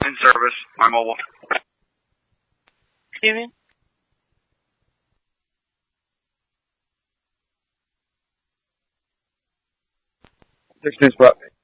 In service, my mobile. Steven? Six News Buck.